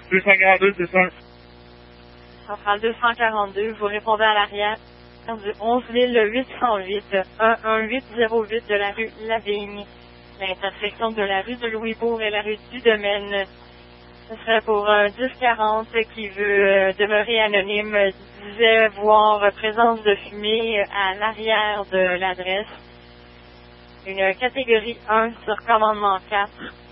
242, c'est ça? Centrale 242, vous répondez à l'arrière du 11 808 11808 de la rue Lavigne, l'intersection de la rue de Louisbourg et la rue du Domaine. Ce serait pour un 1040 qui veut demeurer anonyme, disait voir présence de fumée à l'arrière de l'adresse. Une catégorie 1 sur commandement 4.